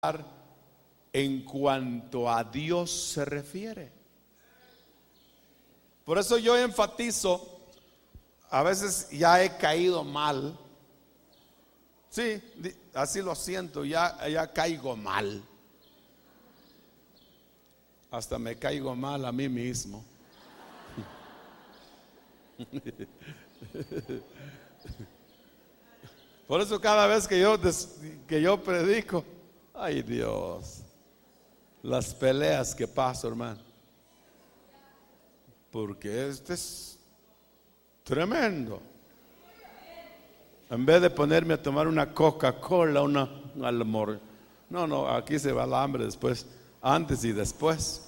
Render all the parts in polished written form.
en cuanto a Dios se refiere. Por eso yo enfatizo, a veces ya he caído mal. Sí, así lo siento, ya caigo mal. Hasta me caigo mal a mí mismo. Por eso cada vez que yo predico, ay Dios, las peleas que paso, hermano, porque este es tremendo. En vez de ponerme a tomar una Coca-Cola, una almor, no, aquí se va el hambre después, antes y después.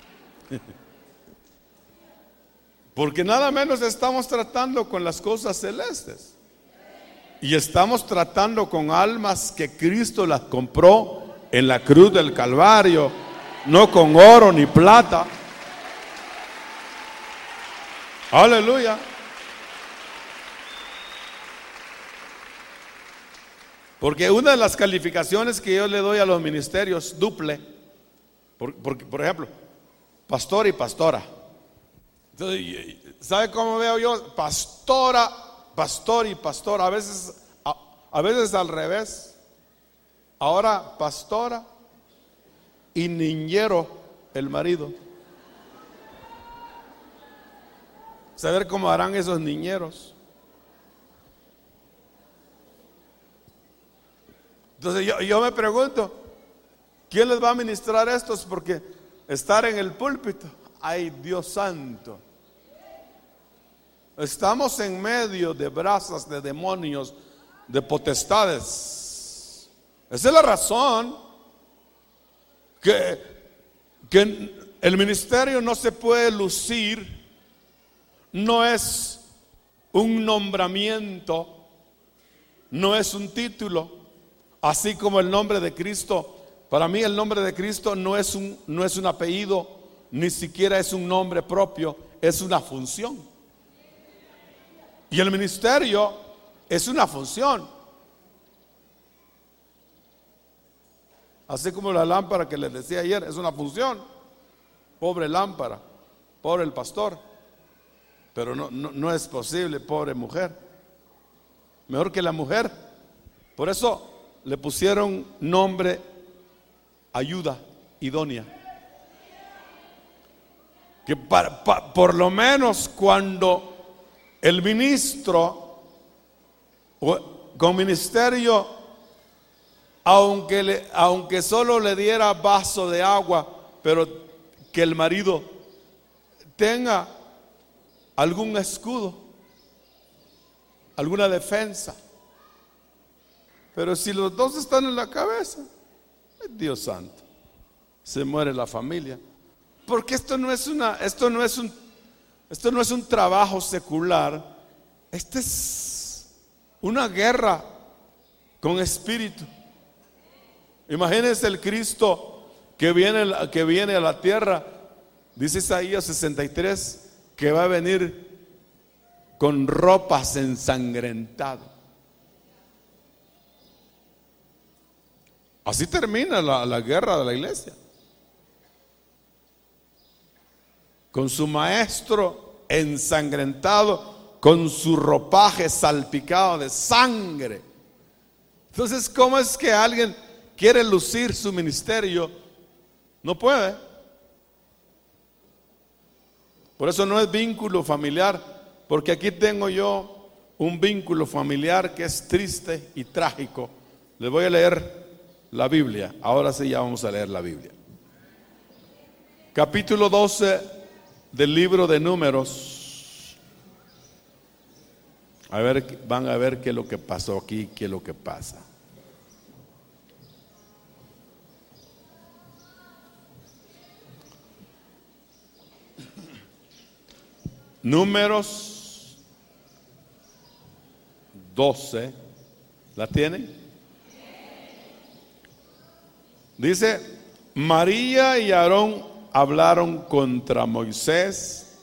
Porque nada menos estamos tratando con las cosas celestes. Y estamos tratando con almas que Cristo las compró en la cruz del Calvario, no con oro ni plata. Aleluya. Porque una de las calificaciones que yo le doy a los ministerios duple, por ejemplo, pastor y pastora. Entonces, ¿sabe cómo veo yo? Pastor y pastora, a veces al revés. Ahora pastora y niñero el marido. Saber cómo harán esos niñeros. Entonces yo me pregunto, ¿quién les va a ministrar estos? Porque estar en el púlpito, ay Dios santo, estamos en medio de brasas de demonios, de potestades. Esa es la razón que el ministerio no se puede lucir. No es un nombramiento, no es un título. Así como el nombre de Cristo, para mí el nombre de Cristo no es un apellido, ni siquiera es un nombre propio, es una función. Y el ministerio es una función. Así como la lámpara que les decía ayer, es una función. Pobre lámpara, pobre el pastor. Pero no es posible, pobre mujer. Mejor que la mujer. Por eso le pusieron nombre ayuda idónea. Que por lo menos cuando el ministro con ministerio, aunque solo le diera vaso de agua, pero que el marido tenga algún escudo, alguna defensa. Pero si los dos están en la cabeza, Dios santo, se muere la familia. Porque esto no es un trabajo secular. Esta es una guerra con espíritu. Imagínense el Cristo que viene a la tierra. Dice Isaías 63 que va a venir con ropas ensangrentadas. Así termina la guerra de la iglesia. Con su maestro ensangrentado, con su ropaje salpicado de sangre. Entonces, ¿cómo es que alguien quiere lucir su ministerio? No puede. Por eso no es vínculo familiar, porque aquí tengo yo un vínculo familiar que es triste y trágico. Les voy a leer la Biblia. Ahora sí, ya vamos a leer la Biblia. Capítulo 12 del libro de Números. Van a ver qué es lo que pasó aquí, qué es lo que pasa. Números 12. ¿La tienen? Dice: María y Aarón hablaron contra Moisés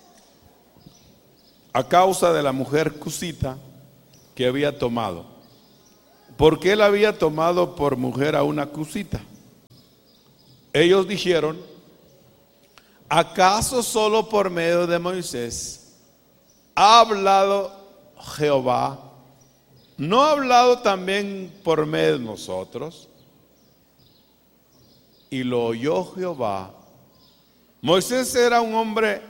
a causa de la mujer cusita que había tomado, porque él había tomado por mujer a una cusita. ellos dijeron: ¿acaso solo por medio de Moisés ha hablado Jehová? ¿No ha hablado también por medio de nosotros? Y lo oyó Jehová. Moisés era un hombre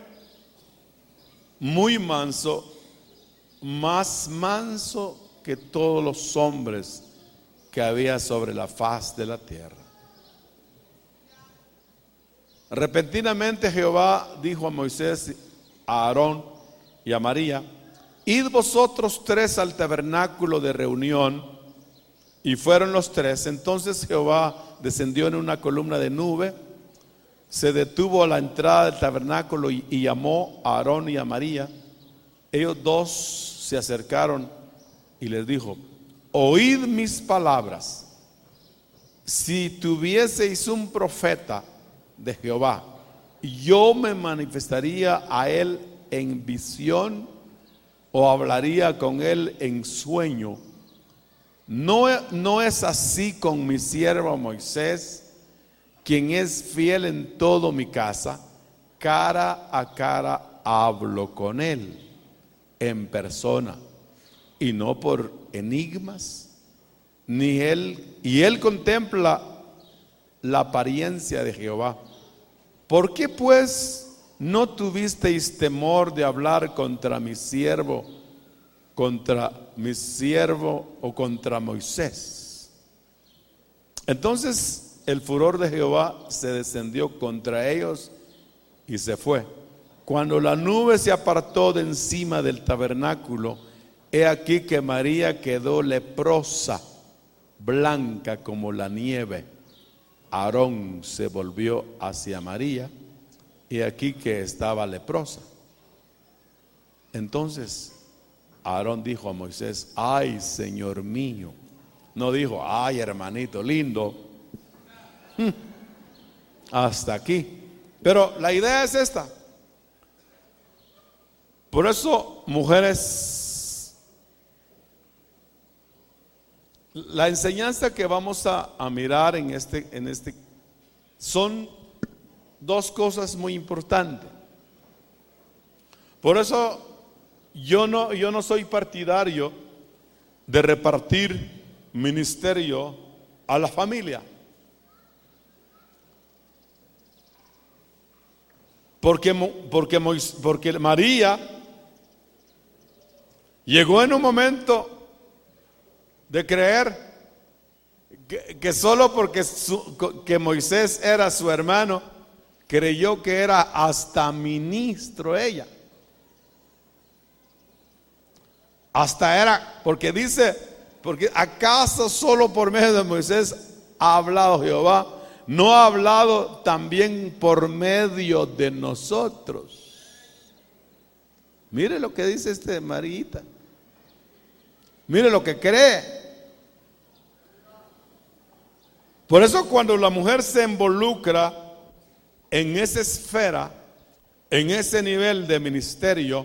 muy manso, más manso que todos los hombres que había sobre la faz de la tierra. Repentinamente Jehová dijo a Moisés, a Aarón y a María: id vosotros tres al tabernáculo de reunión. Y fueron los tres. Entonces Jehová descendió en una columna de nube, se detuvo a la entrada del tabernáculo y llamó a Aarón y a María. Ellos dos se acercaron y les dijo: oíd mis palabras. Si tuvieseis un profeta de Jehová, yo me manifestaría a él en visión o hablaría con él en sueño. No es así con mi siervo Moisés, quien es fiel en todo mi casa. Cara a cara hablo con él en persona, y no por enigmas, y él contempla la apariencia de Jehová. ¿Por qué pues no tuvisteis temor de hablar contra mi siervo o contra Moisés? Entonces el furor de Jehová se descendió contra ellos y se fue. Cuando la nube se apartó de encima del tabernáculo, he aquí que María quedó leprosa, blanca como la nieve. Aarón se volvió hacia María y aquí que estaba leprosa. Entonces Aarón dijo a Moisés: ay, Señor mío. No dijo: ay, hermanito lindo. Hasta aquí. Pero la idea es esta. Por eso, mujeres, la enseñanza que vamos a mirar en este son dos cosas muy importantes. Por eso yo no soy partidario de repartir ministerio a la familia. Porque María llegó en un momento de creer que solo porque que Moisés era su hermano, creyó que era hasta ministro ella. Hasta era, porque dice, porque ¿acaso solo por medio de Moisés ha hablado Jehová? ¿No ha hablado también por medio de nosotros? Mire lo que dice Marita. Mire lo que cree. Por eso cuando la mujer se involucra en esa esfera, en ese nivel de ministerio,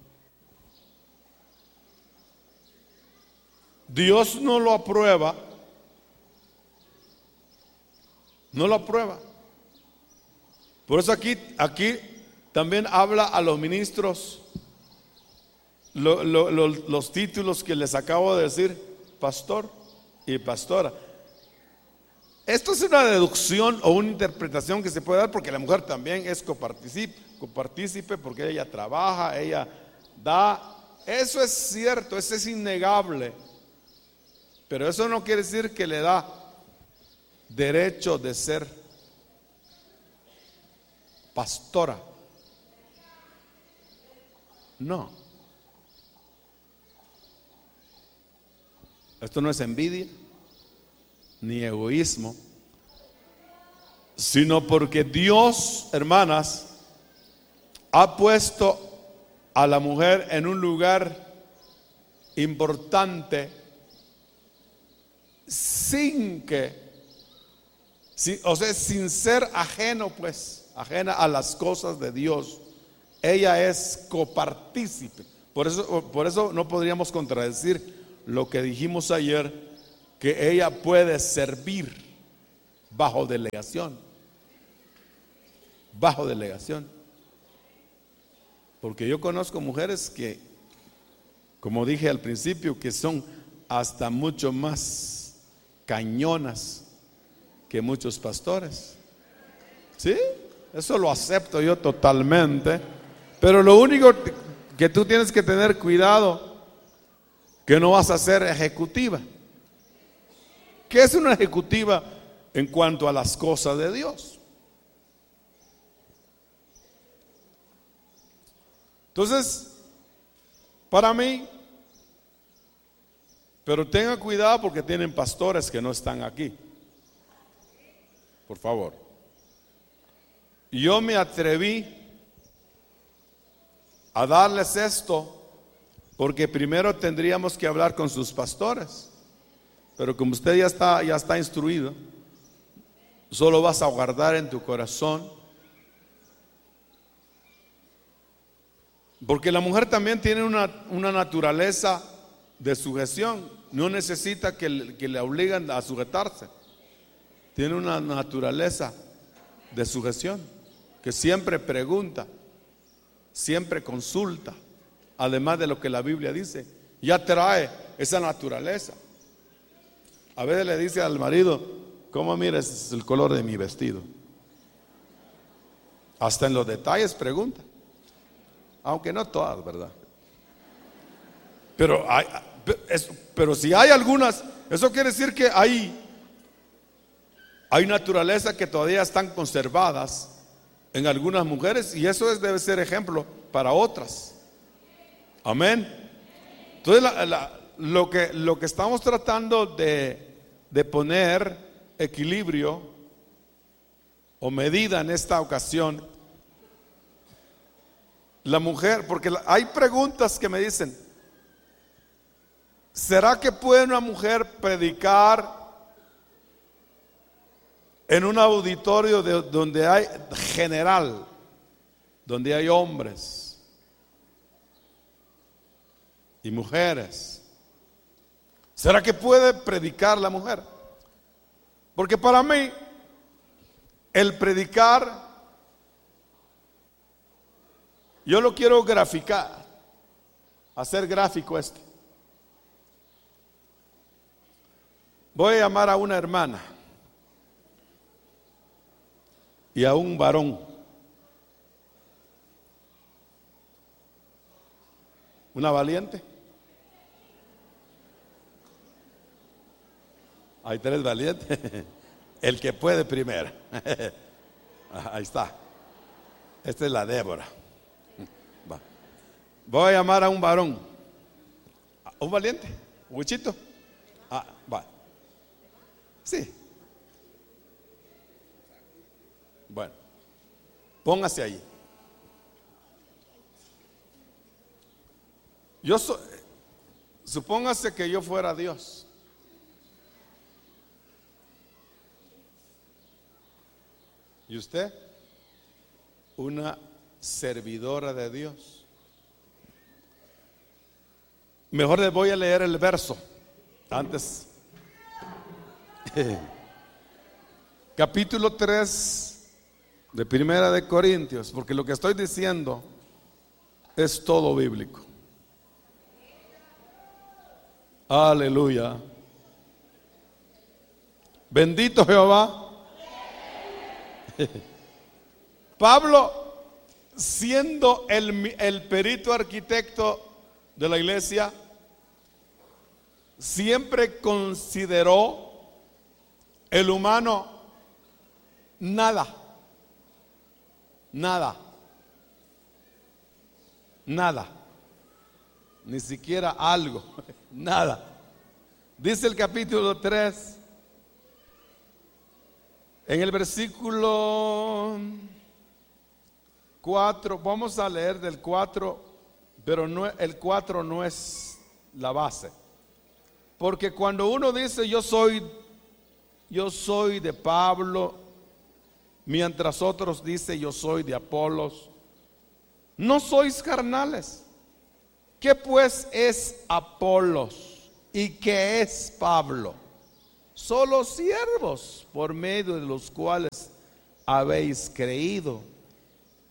Dios no lo aprueba. No lo aprueba. Por eso aquí también habla a los ministros los títulos que les acabo de decir: pastor y pastora. Esto es una deducción o una interpretación que se puede dar, porque la mujer también es copartícipe, porque ella trabaja, ella da. Eso es cierto, eso es innegable. Pero eso no quiere decir que le da derecho de ser pastora. No. Esto no es envidia ni egoísmo, sino porque Dios, hermanas, ha puesto a la mujer en un lugar importante sin ser ajena a las cosas de Dios. Ella es copartícipe. Por eso no podríamos contradecir lo que dijimos ayer, que ella puede servir bajo delegación. bajo delegación. Porque yo conozco mujeres que, como dije al principio, que son hasta mucho más cañonas que muchos pastores. ¿Sí? Eso lo acepto yo totalmente. Pero lo único que tú tienes que tener cuidado, que no vas a ser ejecutiva. ¿Qué es una ejecutiva en cuanto a las cosas de Dios? Entonces, para mí, pero tengan cuidado porque tienen pastores que no están aquí. Por favor. Yo me atreví a darles esto porque primero tendríamos que hablar con sus pastores. Pero como usted ya está instruido, solo vas a guardar en tu corazón. Porque la mujer también tiene una naturaleza de sujeción. No necesita que le obliguen a sujetarse. Tiene una naturaleza de sujeción, que siempre pregunta, siempre consulta, además de lo que la Biblia dice. Ya trae esa naturaleza. A veces le dice al marido: ¿cómo mires el color de mi vestido? Hasta en los detalles pregunta. Aunque no todas, ¿verdad? Pero si hay algunas, eso quiere decir que hay naturalezas que todavía están conservadas en algunas mujeres, y eso debe ser ejemplo para otras. Amén. Entonces lo que estamos tratando de poner equilibrio o medida en esta ocasión, la mujer, porque hay preguntas que me dicen: ¿será que puede una mujer predicar en un auditorio donde hay general, donde hay hombres y mujeres? ¿Será que puede predicar la mujer? Porque para mí el predicar, yo lo quiero graficar, hacer gráfico esto. Voy a llamar a una hermana y a un varón. ¿Una valiente? Hay 3 valientes. El que puede primero. Ahí está. Esta es la Débora. Voy a llamar a un varón. ¿Un valiente? ¿Un huichito? Va. Sí. Bueno, póngase ahí. Supóngase que yo fuera Dios. ¿Y usted? Una servidora de Dios. Mejor les voy a leer el verso antes. Capítulo 3 de Primera de Corintios, porque lo que estoy diciendo es todo bíblico. Aleluya. Bendito Jehová. Pablo, siendo el perito arquitecto de la iglesia, siempre consideró el humano nada, ni siquiera algo, nada. Dice el capítulo 3, en el versículo 4, vamos a leer del 4, pero el 4 no es la base. Porque cuando uno dice yo soy de Pablo, mientras otros dicen yo soy de Apolos, no sois carnales. ¿Qué pues es Apolos y qué es Pablo? Solo siervos por medio de los cuales habéis creído,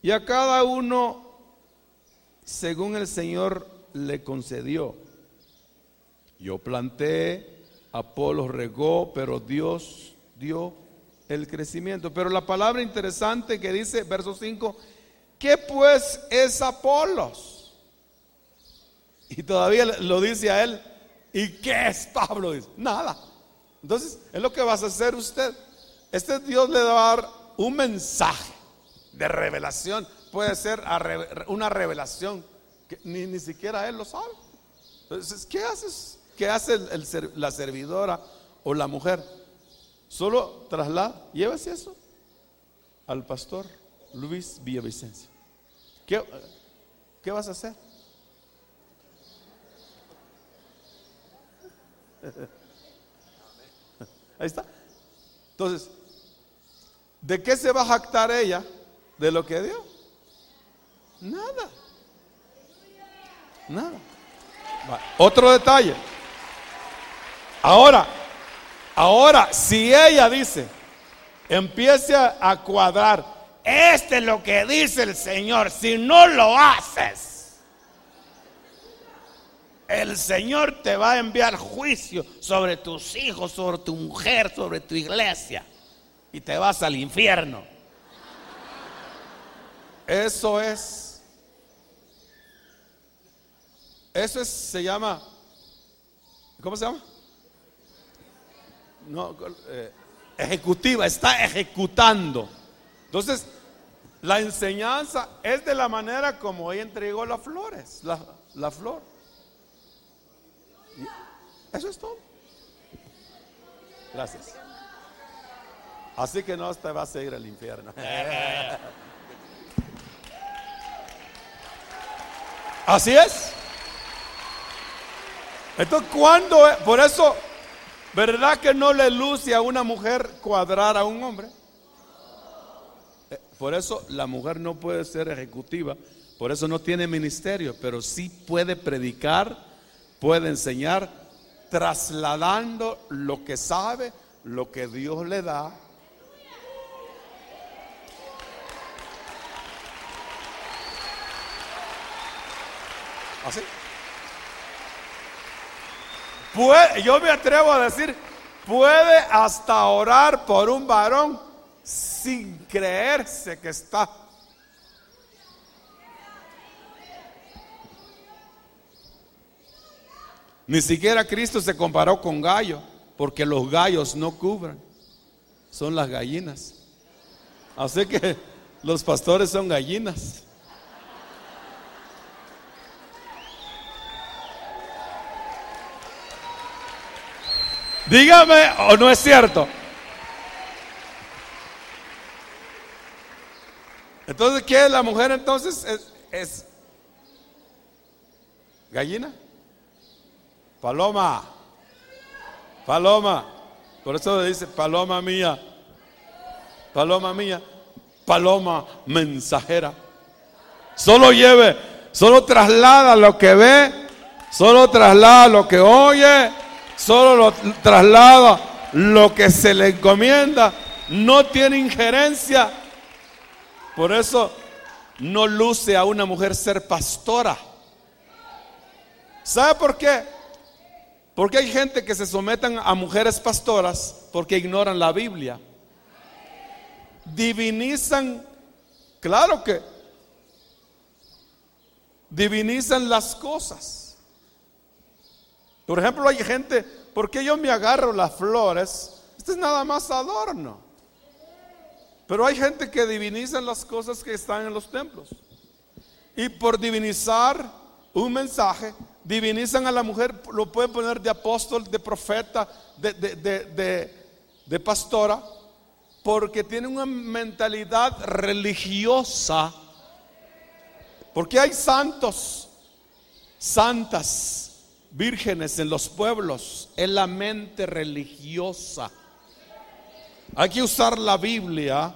y a cada uno según el Señor le concedió. Yo planté, Apolos regó, pero Dios dio el crecimiento. Pero la palabra interesante que dice, verso 5, ¿qué pues es Apolos? Y todavía lo dice a él. ¿Y qué es Pablo? Dice, nada. Entonces, es lo que vas a hacer usted. Dios le va a dar un mensaje de revelación. Puede ser una revelación que ni siquiera él lo sabe. Entonces, ¿qué haces? ¿Qué hace la servidora o la mujer? Solo traslada, llévese eso al pastor Luis Villavicencio. ¿Qué vas a hacer? Ahí está. Entonces, ¿de qué se va a jactar ella? ¿De lo que dio? Nada. Nada. Otro detalle. Ahora, si ella dice, empiece a cuadrar, es lo que dice el Señor, si no lo haces, el Señor te va a enviar juicio sobre tus hijos, sobre tu mujer, sobre tu iglesia, y te vas al infierno. Eso se llama, ¿cómo se llama? No, ejecutiva, está ejecutando. Entonces, la enseñanza es de la manera como ella entregó las flores, la flor. Eso es todo. Gracias. Así que no te vas a ir al infierno. Así es. Entonces, por eso, ¿verdad que no le luce a una mujer cuadrar a un hombre? Por eso la mujer no puede ser ejecutiva, por eso no tiene ministerio, pero sí puede predicar, puede enseñar, trasladando lo que sabe, lo que Dios le da. ¿Así? Yo me atrevo a decir, puede hasta orar por un varón sin creerse que está. Ni siquiera Cristo se comparó con gallo, porque los gallos no cubren, son las gallinas. Así que los pastores son gallinas. Dígame, ¿o no es cierto? Entonces, ¿qué es la mujer? Entonces es gallina, paloma, por eso le dice paloma mía, paloma mensajera. Solo traslada lo que ve, solo traslada lo que oye, solo traslada lo que se le encomienda, no tiene injerencia. Por eso no luce a una mujer ser pastora. ¿Sabe por qué? Porque hay gente que se someten a mujeres pastoras porque ignoran la Biblia. Divinizan, claro que divinizan las cosas. Por ejemplo, hay gente, ¿por qué yo me agarro las flores? Esto es nada más adorno. Pero hay gente que diviniza las cosas que están en los templos. Y por divinizar un mensaje, divinizan a la mujer, lo pueden poner de apóstol, de profeta, de pastora, porque tiene una mentalidad religiosa. Porque hay santos, santas, vírgenes en los pueblos. Es la mente religiosa. Hay que usar la Biblia.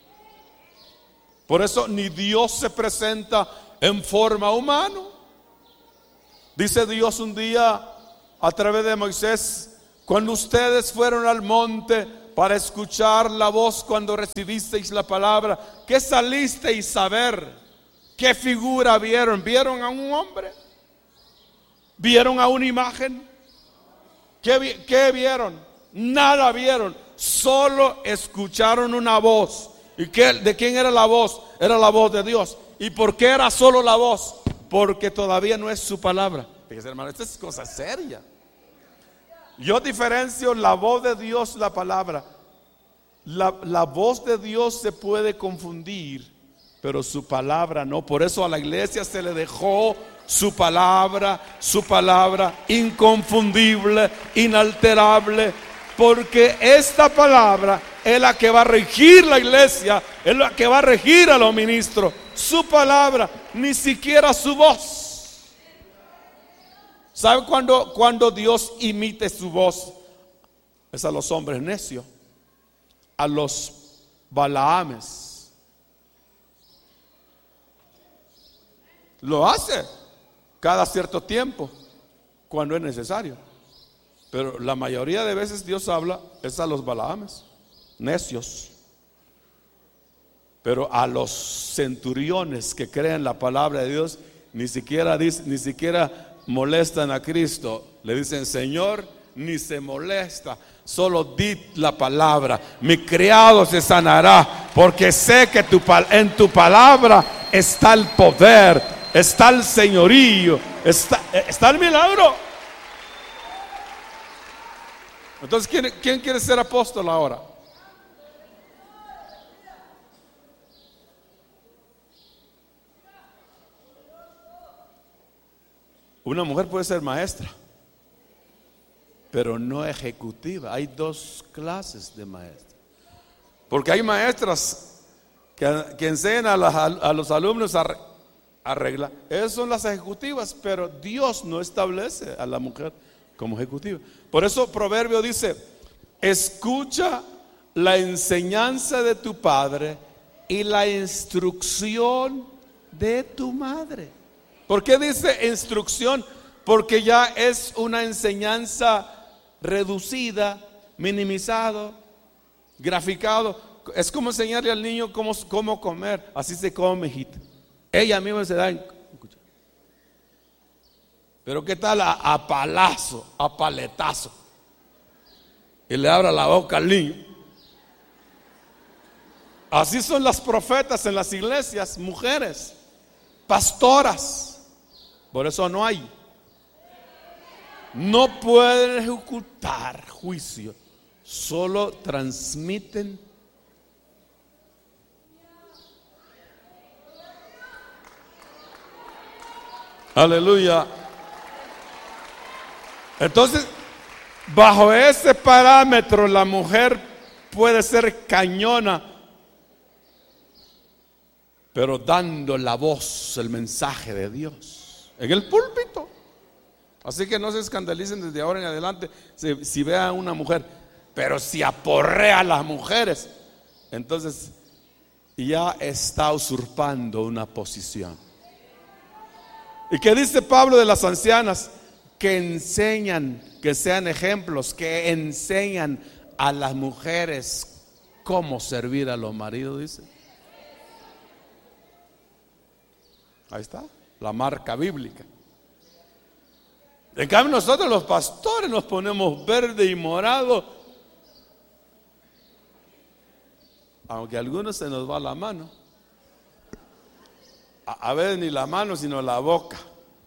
Por eso ni Dios se presenta en forma humana. Dice Dios un día a través de Moisés: cuando ustedes fueron al monte para escuchar la voz cuando recibisteis la palabra? ¿Qué salisteis a ver? ¿Qué figura vieron? ¿Vieron a un hombre? ¿Vieron a una imagen? ¿Qué vieron? Nada vieron, solo escucharon una voz. ¿Y de quién era la voz? Era la voz de Dios. ¿Y por qué era solo la voz? Porque todavía no es su palabra. Fíjese, hermano, esta es cosa seria. Yo diferencio la voz de Dios, la palabra. La voz de Dios se puede confundir, pero su palabra no. Por eso a la iglesia se le dejó su palabra inconfundible, inalterable, porque esta palabra es la que va a regir la iglesia, es la que va a regir a los ministros. Su palabra, ni siquiera su voz. ¿Sabe cuando Dios imite su voz? Es a los hombres necios, a los Balaames. Lo hace cada cierto tiempo, cuando es necesario. Pero la mayoría de veces Dios habla es a los Balaames, necios. Pero a los centuriones que creen la palabra de Dios, ni siquiera molestan a Cristo. Le dicen: Señor, ni se molesta, solo di la palabra, mi criado se sanará, porque sé que en tu palabra está el poder, está el señorío, está el milagro. Entonces, ¿quién quiere ser apóstol ahora? Una mujer puede ser maestra, pero no ejecutiva. Hay dos clases de maestras. Porque hay maestras que enseñan a los alumnos a regla. Esas son las ejecutivas, pero Dios no establece a la mujer como ejecutiva. Por eso Proverbio dice: escucha la enseñanza de tu padre y la instrucción de tu madre. ¿Por qué dice instrucción? Porque ya es una enseñanza reducida, minimizado, graficado. Es como enseñarle al niño cómo comer. Así se come, hijita. Ella misma se da. Pero ¿qué tal a palazo, a paletazo? Y le abra la boca al niño. Así son las profetas en las iglesias, mujeres, pastoras. Por eso no pueden ejecutar juicio, solo transmiten. Aleluya. Entonces, bajo ese parámetro, la mujer puede ser cañona, pero dando la voz, el mensaje de Dios en el púlpito. Así que no se escandalicen desde ahora en adelante si vean a una mujer. Pero si aporrea a las mujeres, entonces ya está usurpando una posición. ¿Y qué dice Pablo de las ancianas? Que enseñan, que sean ejemplos, que enseñan a las mujeres cómo servir a los maridos, dice. Ahí está, la marca bíblica. En cambio, nosotros los pastores nos ponemos verde y morado, aunque a algunos se nos va la mano. A veces ni la mano, sino la boca.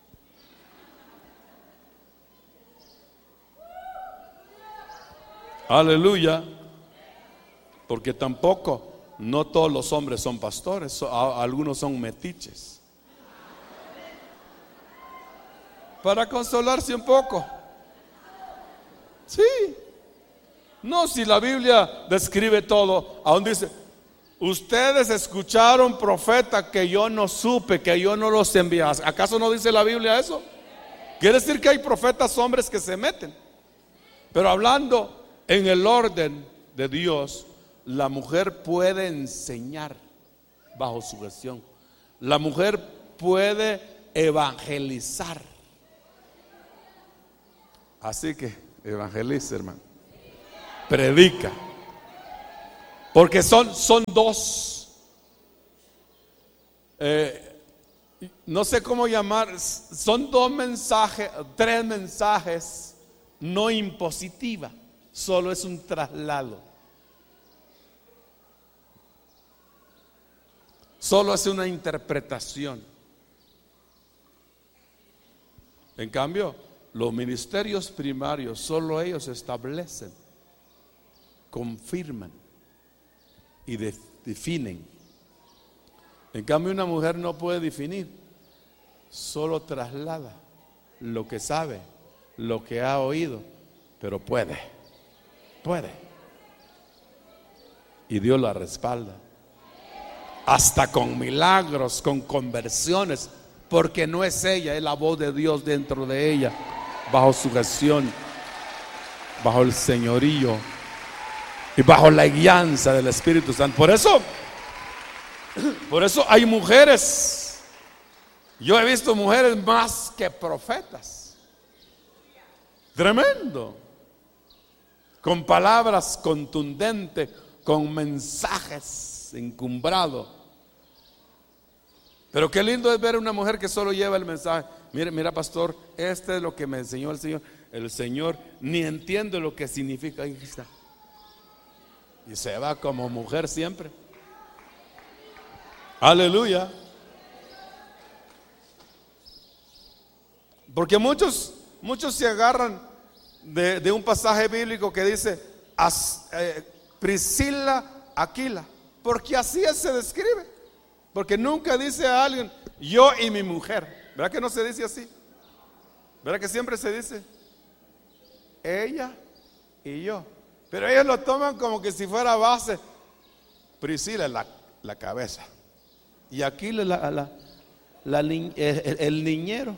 Aleluya. Porque tampoco, no todos los hombres son pastores, algunos son metiches. Para consolarse un poco. Sí. No, si la Biblia describe todo, aún dice: ustedes escucharon profeta que yo no supe, que yo no los envié. ¿Acaso no dice la Biblia eso? Quiere decir que hay profetas hombres que se meten. Pero hablando en el orden de Dios, la mujer puede enseñar bajo sujeción. La mujer puede evangelizar. Así que evangeliza, hermano. Predica. Porque son dos, no sé cómo llamar, son dos mensajes, tres mensajes, no impositiva, solo es un traslado. Solo es una interpretación. En cambio, los ministerios primarios, solo ellos establecen, confirman y definen. En cambio, una mujer no puede definir, solo traslada lo que sabe, lo que ha oído, pero puede. Y Dios la respalda. Hasta con milagros, con conversiones, porque no es ella, es la voz de Dios dentro de ella, bajo su gestión, bajo el señorío y bajo la guianza del Espíritu Santo. Por eso hay mujeres. Yo he visto mujeres más que profetas. Tremendo. Con palabras contundentes, con mensajes encumbrados. Pero qué lindo es ver una mujer que solo lleva el mensaje. Mira, pastor, este es lo que me enseñó el Señor. El Señor ni entiende lo que significa. Ahí está. Y se va como mujer siempre. Aleluya. Porque muchos se agarran de un pasaje bíblico que dice Priscila, Aquila, porque así se describe. Porque nunca dice a alguien yo y mi mujer. ¿Verdad que no se dice así? ¿Verdad que siempre se dice ella y yo? Pero ellos lo toman como que si fuera base. Priscila es la cabeza y Aquila el niñero.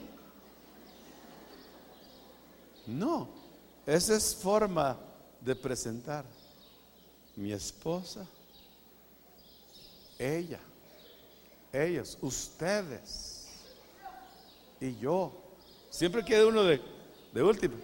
No, esa es forma de presentar. Mi esposa, ella, ellos, ustedes y yo. Siempre queda uno de último.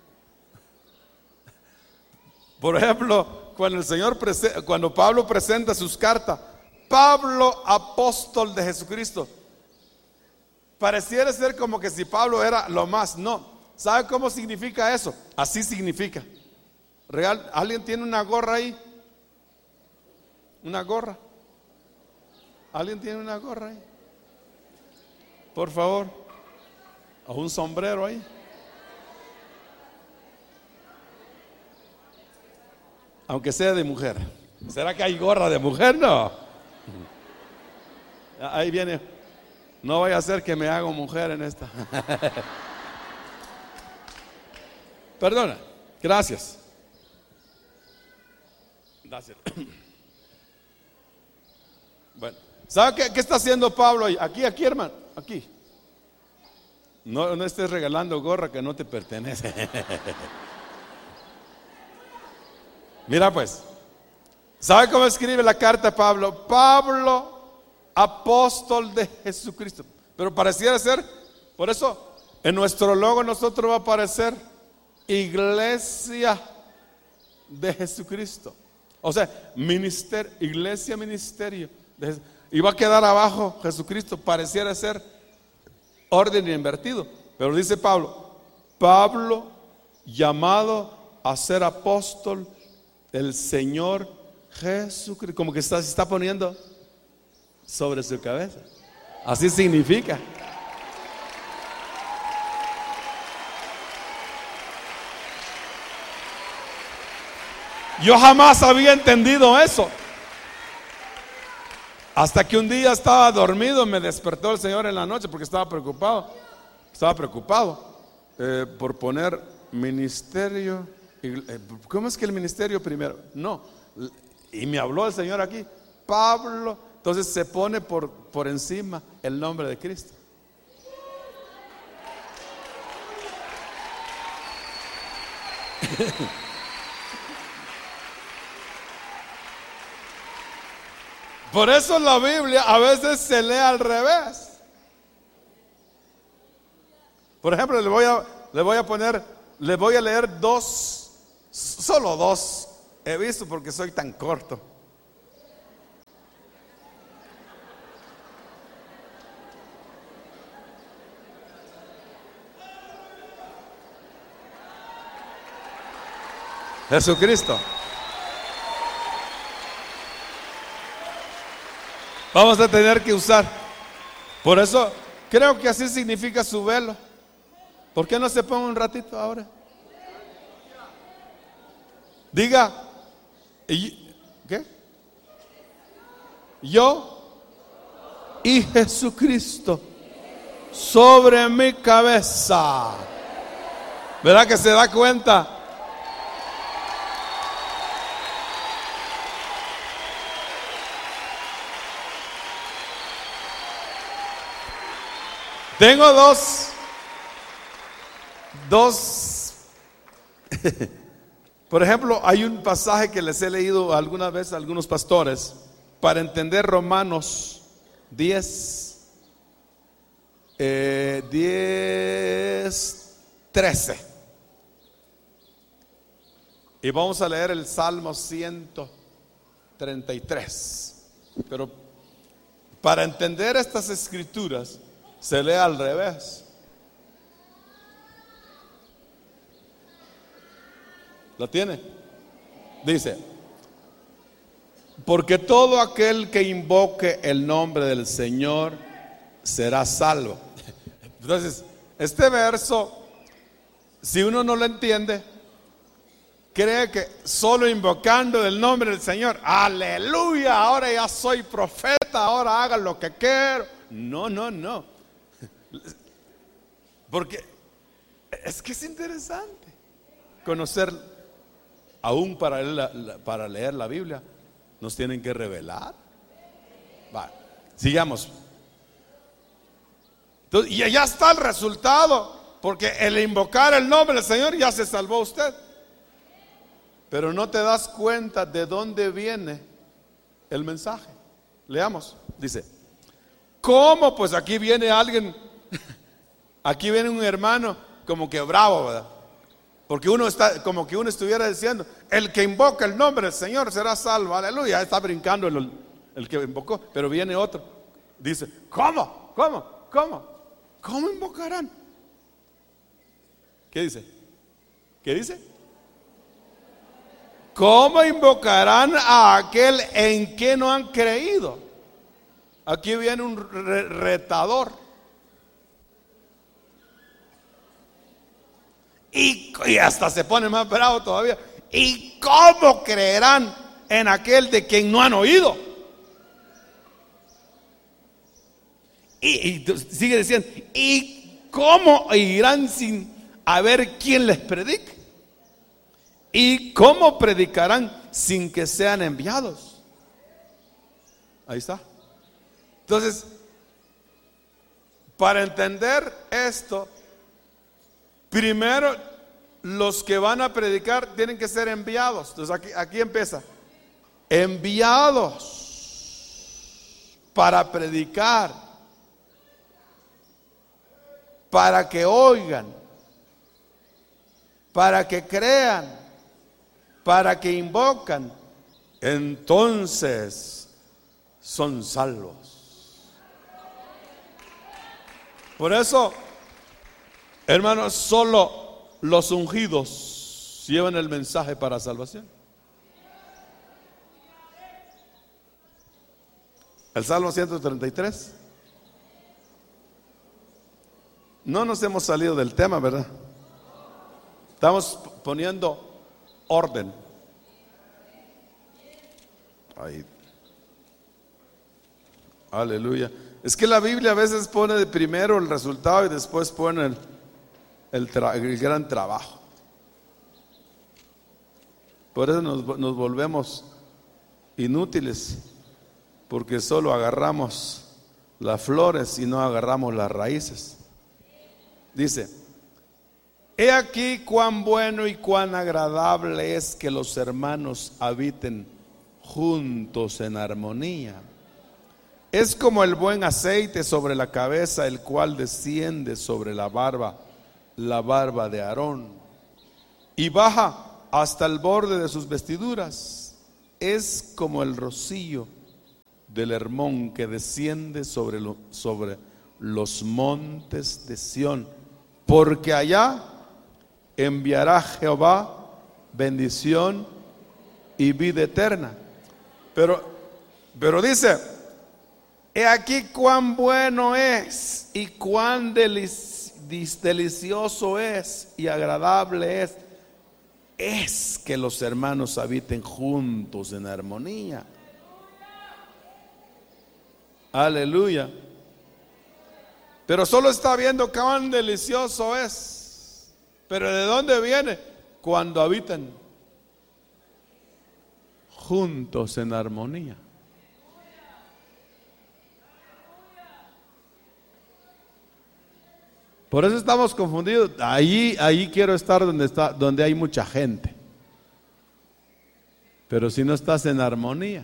Por ejemplo, cuando Pablo presenta sus cartas, Pablo, apóstol de Jesucristo, pareciera ser como que si Pablo era lo más. No, ¿sabe cómo significa eso? Así significa. Real, ¿alguien tiene una gorra ahí? ¿Una gorra? ¿Alguien tiene una gorra ahí? Por favor. ¿O un sombrero ahí? Aunque sea de mujer. ¿Será que hay gorra de mujer? No. Ahí viene. No vaya a ser que me haga mujer en esta. Perdona. Gracias. Gracias. Bueno, ¿sabe qué está haciendo Pablo ahí? Aquí, hermano. Aquí. No estés regalando gorra que no te pertenece. Mira pues, ¿sabe cómo escribe la carta Pablo? Pablo, apóstol de Jesucristo. Pero pareciera ser, por eso en nuestro logo nosotros va a aparecer Iglesia de Jesucristo. O sea, ministerio, iglesia, ministerio. Y va a quedar abajo Jesucristo, pareciera ser orden invertido. Pero dice Pablo, llamado a ser apóstol del Señor Jesucristo, como que se está poniendo sobre su cabeza. Así significa. Yo jamás había entendido eso. Hasta que un día estaba dormido, me despertó el Señor en la noche porque estaba preocupado. Por poner ministerio. ¿Cómo es que el ministerio primero? No. Y me habló el Señor aquí, Pablo. Entonces se pone por encima el nombre de Cristo. Por eso la Biblia a veces se lee al revés. Por ejemplo, le voy a leer solo dos. He visto porque soy tan corto. Jesucristo. Vamos a tener que usar. Por eso creo que así significa su velo. ¿Por qué no se pone un ratito ahora? Diga, ¿qué? Yo y Jesucristo sobre mi cabeza. ¿Verdad que se da cuenta? Tengo dos. Por ejemplo, hay un pasaje que les he leído alguna vez a algunos pastores para entender Romanos 10, 13. Y vamos a leer el Salmo 133. Pero para entender estas escrituras se lee al revés. ¿Lo tiene? Dice: porque todo aquel que invoque el nombre del Señor será salvo. Entonces, este verso, si uno no lo entiende, cree que solo invocando el nombre del Señor, aleluya, ahora ya soy profeta, ahora haga lo que quiero. No. Porque es que es interesante conocer. Aún para leer la Biblia nos tienen que revelar. Sigamos. Entonces, y allá está el resultado, porque el invocar el nombre del Señor ya se salvó usted. Pero no te das cuenta de dónde viene el mensaje. Leamos. Dice: ¿cómo? Pues aquí viene alguien, aquí viene un hermano como que bravo, ¿verdad? Porque uno está, como que uno estuviera diciendo: el que invoca el nombre del Señor será salvo, aleluya. Está brincando el que invocó. Pero viene otro, dice: ¿cómo invocarán? ¿Qué dice? ¿Cómo invocarán a aquel en que no han creído? Aquí viene un retador. Y hasta se pone más bravo todavía. ¿Y cómo creerán en aquel de quien no han oído? Y sigue diciendo: ¿y cómo irán sin haber quien les predique? ¿Y cómo predicarán sin que sean enviados? Ahí está. Entonces, para entender esto, primero, los que van a predicar tienen que ser enviados. Entonces aquí empieza: enviados para predicar, para que oigan, para que crean, para que invocan, entonces son salvos. Por eso, hermanos, solo los ungidos llevan el mensaje para salvación. El Salmo 133. No nos hemos salido del tema, ¿verdad? Estamos poniendo orden. Ahí. Aleluya. Es que la Biblia a veces pone de primero el resultado y después pone el gran trabajo. Por eso nos volvemos inútiles, porque solo agarramos las flores y no agarramos las raíces. Dice: he aquí cuán bueno y cuán agradable es que los hermanos habiten juntos en armonía. Es como el buen aceite sobre la cabeza, el cual desciende sobre la barba de Aarón, y baja hasta el borde de sus vestiduras. Es como el rocío del Hermón que desciende sobre los montes de Sión, porque allá enviará Jehová bendición y vida eterna. Pero dice, he aquí cuán bueno es y cuán delicioso es y agradable es que los hermanos habiten juntos en armonía. Aleluya. Pero solo está viendo cuán delicioso es. Pero ¿de dónde viene? Cuando habitan juntos en armonía. Por eso estamos confundidos. Ahí quiero estar donde hay mucha gente. Pero si no estás en armonía,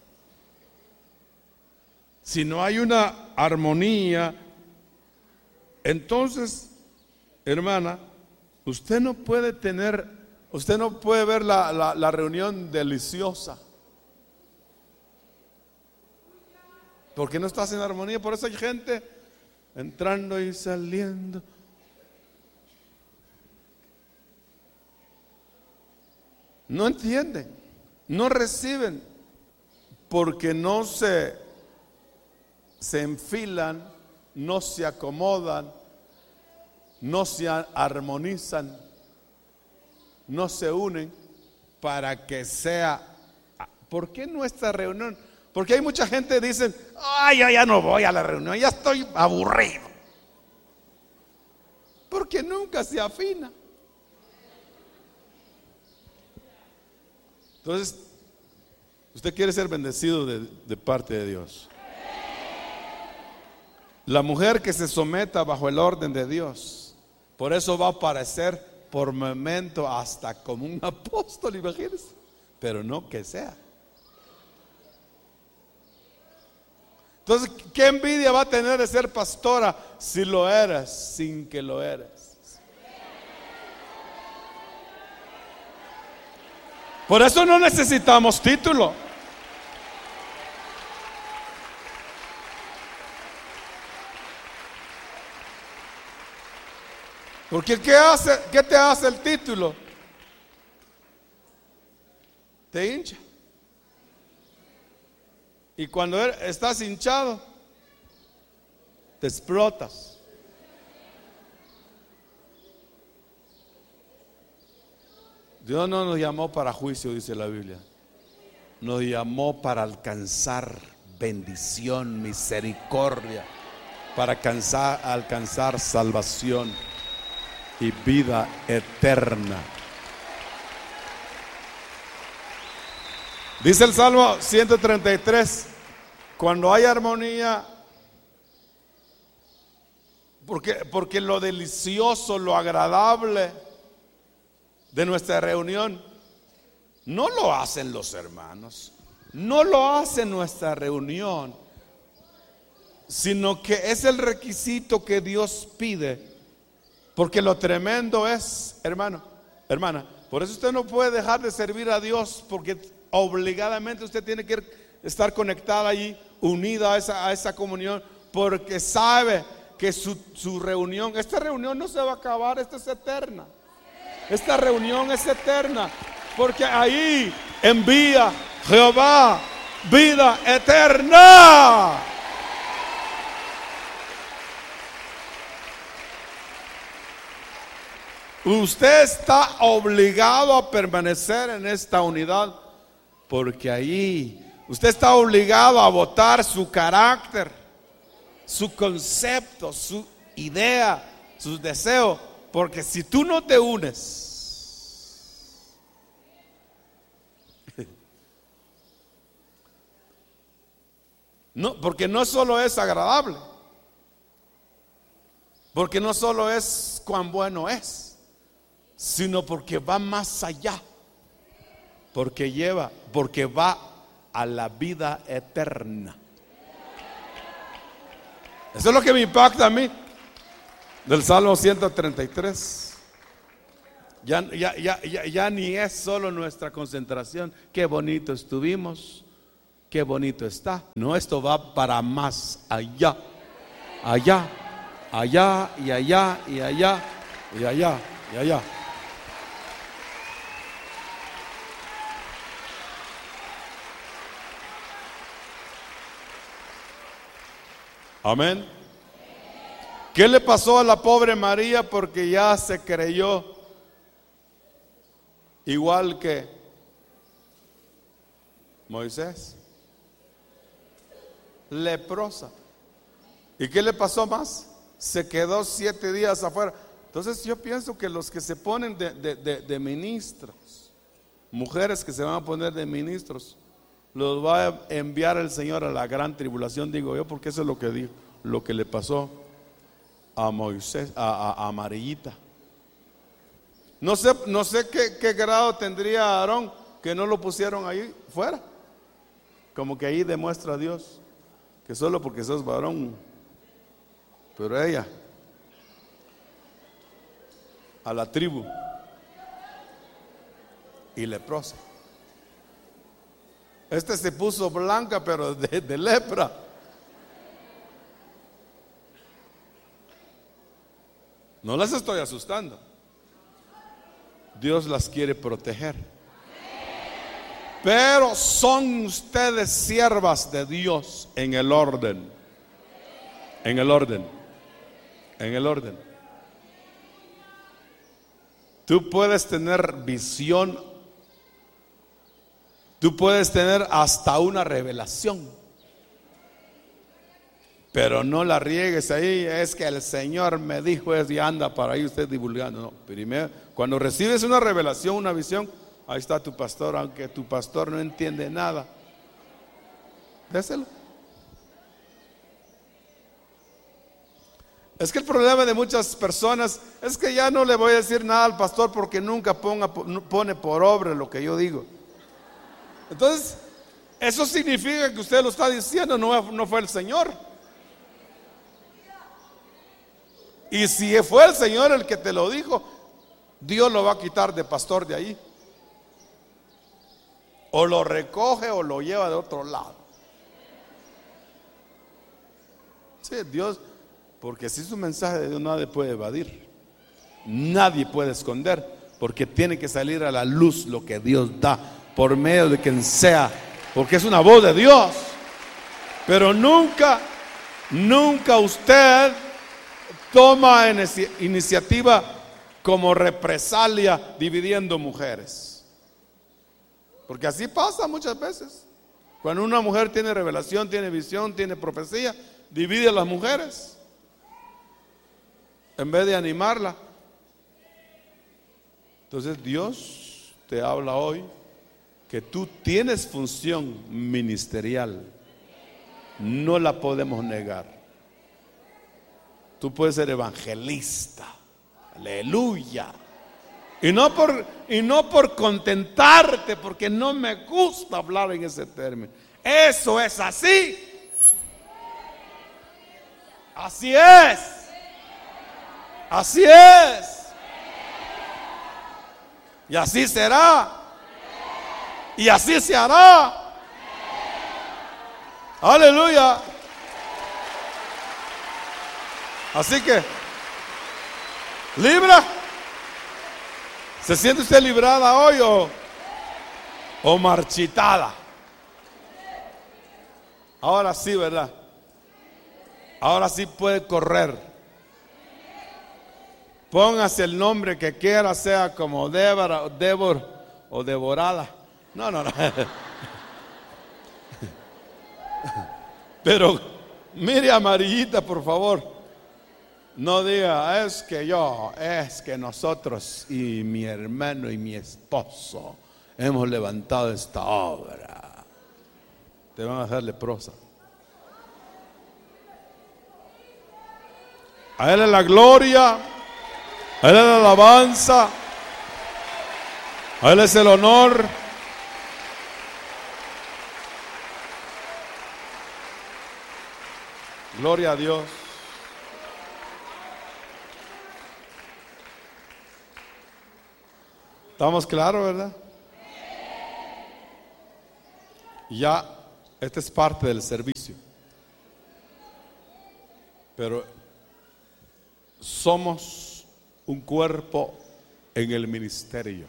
si no hay una armonía, entonces, hermana, usted no puede ver la reunión deliciosa. Porque no estás en armonía. Por eso hay gente entrando y saliendo. No entienden, no reciben, porque no se enfilan, no se acomodan, no se armonizan, no se unen para que sea. ¿Por qué nuestra reunión? Porque hay mucha gente que dice, ay, yo ya no voy a la reunión, ya estoy aburrido. Porque nunca se afina. Entonces, usted quiere ser bendecido de parte de Dios. La mujer que se someta bajo el orden de Dios, por eso va a aparecer por momento hasta como un apóstol, imagínense, pero no que sea. Entonces, ¿qué envidia va a tener de ser pastora si lo eres, sin que lo eres? Por eso no necesitamos título. Porque ¿qué te hace el título? Te hincha. Y cuando estás hinchado, te explotas. Dios no nos llamó para juicio, dice la Biblia. Nos llamó para alcanzar bendición, misericordia, para alcanzar salvación y vida eterna. Dice el Salmo 133, cuando hay armonía, porque lo delicioso, lo agradable de nuestra reunión no lo hacen los hermanos, no lo hace nuestra reunión, sino que es el requisito que Dios pide. Porque lo tremendo es, hermano, hermana, por eso usted no puede dejar de servir a Dios, porque obligadamente usted tiene que estar conectada allí, unida a esa comunión, porque sabe que su reunión, esta reunión no se va a acabar, esta es eterna. Esta reunión es eterna, porque ahí envía Jehová vida eterna. Usted está obligado a permanecer en esta unidad, porque ahí usted está obligado a botar su carácter, su concepto, su idea, sus deseos. Porque si tú no te unes, no, porque no solo es agradable, porque no solo es cuán bueno es, sino porque va más allá, porque va a la vida eterna. Eso es lo que me impacta a mí del Salmo 133. Ya ni es solo nuestra concentración. Qué bonito estuvimos, qué bonito está. No, esto va para más allá, allá, allá y allá y allá y allá y allá. Amén. ¿Qué le pasó a la pobre María? Porque ya se creyó igual que Moisés, leprosa. ¿Y qué le pasó más? Se quedó 7 días afuera. Entonces yo pienso que los que se ponen de ministros, mujeres que se van a poner de ministros, los va a enviar el Señor a la gran tribulación, digo yo, porque eso es lo que dijo, lo que le pasó a Moisés, a Amarillita. No sé qué grado tendría Aarón, que no lo pusieron ahí fuera. Como que ahí demuestra a Dios que solo porque sos varón. Pero ella, a la tribu, y leprosa. Este se puso blanca, pero de lepra. No las estoy asustando. Dios las quiere proteger. Pero son ustedes siervas de Dios en el orden. En el orden. En el orden. Tú puedes tener visión. Tú puedes tener hasta una revelación. Pero no la riegues ahí. Es que el Señor me dijo eso y anda para ahí usted divulgando. No, primero, cuando recibes una revelación, una visión, ahí está tu pastor, aunque tu pastor no entiende nada, déselo. Es que el problema de muchas personas es que ya no le voy a decir nada al pastor porque nunca pone por obra lo que yo digo. Entonces, eso significa que usted lo está diciendo, no fue el Señor. Y si fue el Señor el que te lo dijo, Dios lo va a quitar de pastor de ahí. O lo recoge o lo lleva de otro lado. Sí, Dios, porque si es un mensaje de Dios, nadie puede evadir, nadie puede esconder, porque tiene que salir a la luz lo que Dios da, por medio de quien sea, porque es una voz de Dios. Pero nunca usted toma iniciativa como represalia dividiendo mujeres. Porque así pasa muchas veces. Cuando una mujer tiene revelación, tiene visión, tiene profecía, divide a las mujeres en vez de animarla. Entonces Dios te habla hoy que tú tienes función ministerial. No la podemos negar. Tú puedes ser evangelista. Aleluya. Y no por contentarte, porque no me gusta hablar en ese término. Eso es así. Así es. Así es. Y así será. Y así se hará. Aleluya. Así que, libra. ¿Se siente usted librada hoy o marchitada? Ahora sí, ¿verdad? Ahora sí puede correr. Póngase el nombre que quiera, sea como Débora, o devorada. No. Pero mire, Amarillita, por favor. No diga, es que nosotros y mi hermano y mi esposo hemos levantado esta obra. Te van a hacer leprosa. A Él es la gloria, a Él es la alabanza, a Él es el honor. Gloria a Dios. ¿Estamos claros, verdad? Ya, esta es parte del servicio. Pero somos un cuerpo en el ministerio.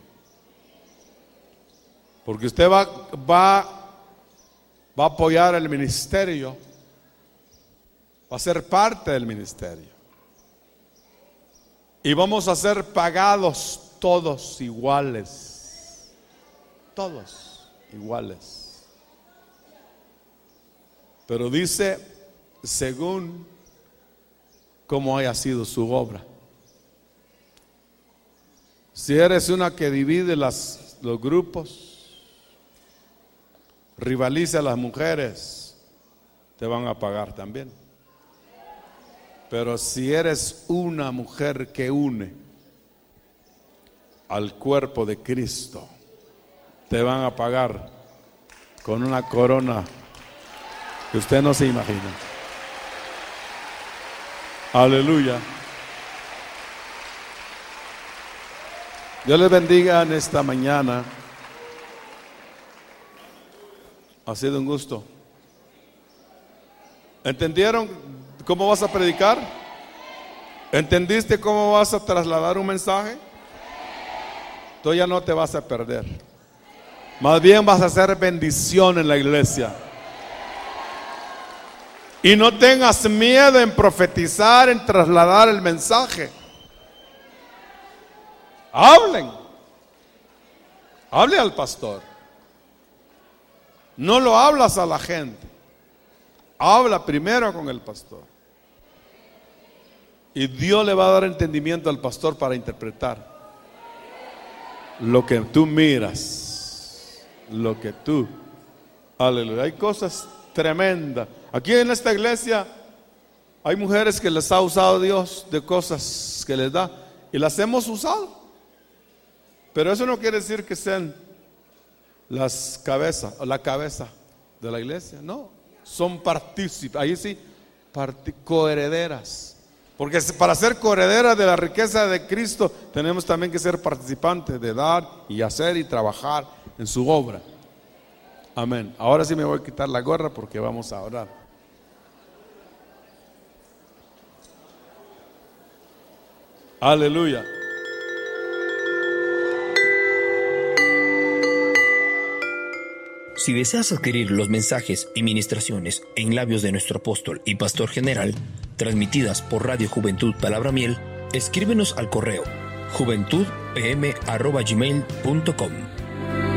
Porque usted va a apoyar el ministerio, va a ser parte del ministerio. Y vamos a ser pagados todos iguales. Todos iguales. Pero dice, según cómo haya sido su obra. Si eres una que divide los grupos, rivaliza a las mujeres, te van a pagar también. Pero si eres una mujer que une al cuerpo de Cristo, te van a pagar con una corona que usted no se imagina. Aleluya. Dios les bendiga en esta mañana. Ha sido un gusto. ¿Entendieron cómo vas a predicar? ¿Entendiste cómo vas a trasladar un mensaje? Tú ya no te vas a perder. Más bien vas a hacer bendición en la iglesia. Y no tengas miedo en profetizar, en trasladar el mensaje. Hablen. Hable al pastor. No lo hablas a la gente. Habla primero con el pastor. Y Dios le va a dar entendimiento al pastor para interpretar lo que tú miras, lo que tú. Aleluya. Hay cosas tremendas. Aquí en esta iglesia hay mujeres que les ha usado Dios de cosas que les da y las hemos usado. Pero eso no quiere decir que sean las cabezas o la cabeza de la iglesia. No, son partícipes. Ahí sí, coherederas. Porque para ser coherederas de la riqueza de Cristo tenemos también que ser participantes de dar y hacer y trabajar en su obra. Amén. Ahora sí me voy a quitar la gorra porque vamos a orar. Aleluya. Si deseas adquirir los mensajes y ministraciones en labios de nuestro apóstol y pastor general, transmitidas por Radio Juventud Palabra Miel, escríbenos al correo juventudpm@gmail.com.